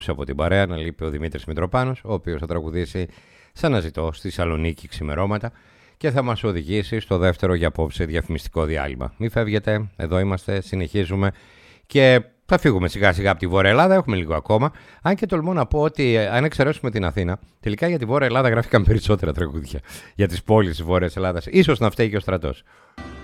Από την παρέα να λείπει ο Δημήτρης Μητροπάνος, ο οποίος θα τραγουδήσει σαν να ζητώ στη Θεσσαλονίκη ξημερώματα και θα μας οδηγήσει στο δεύτερο για απόψε διαφημιστικό διάλειμμα. Μην φεύγετε, εδώ είμαστε, συνεχίζουμε και θα φύγουμε σιγά σιγά από τη Βόρεια Ελλάδα, έχουμε λίγο ακόμα. Αν και τολμώ να πω ότι αν εξαιρέσουμε την Αθήνα, τελικά για τη Βόρεια Ελλάδα γράφηκαν περισσότερα τραγούδια για τις πόλεις της Βόρειας Ελλάδας. Ίσως να φταίει και ο στρατός.